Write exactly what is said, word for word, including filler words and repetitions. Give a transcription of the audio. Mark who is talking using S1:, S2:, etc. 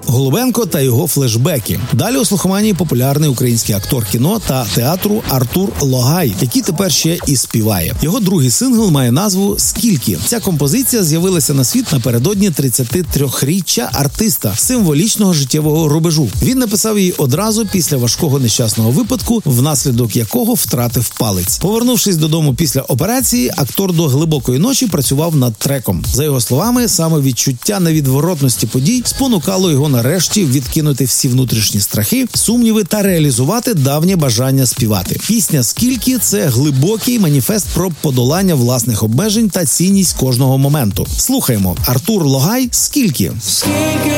S1: Голубенко та його флешбеки. Далі у слухоманії популярний український актор кіно та театру Артур Логай, який тепер ще і співає. Його другий сингл має назву «Скільки?». Ця композиція з'явилася на світ напередодні тридцятитриріччя артиста, символічного життєвого рубежу. Він написав її одразу після важкого нещасного випадку, внаслідок якого втратив палець. Повернувшись додому після операції, актор до глибокої ночі працював над треком. За його словами, саме відчуття невідворотності подій спонукало його нарешті відкинути всі внутрішні страхи, сумніви та реалізувати давнє бажання співати. Пісня «Скільки» – це глибокий маніфест про подолання власних обмежень та цінність кожного моменту. Слухаємо. Артур Логай «Скільки».
S2: Скільки